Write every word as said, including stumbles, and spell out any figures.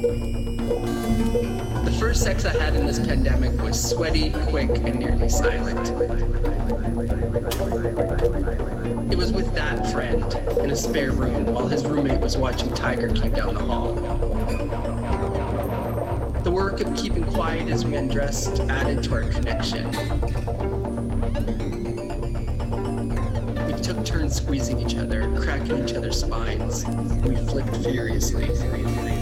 The first sex I had in this pandemic was sweaty, quick, and nearly silent. It was with that friend in a spare room while his roommate was watching Tiger King down the hall. The work of keeping quiet as we undressed added to our connection. We took turns squeezing each other, cracking each other's spines. We flicked furiously.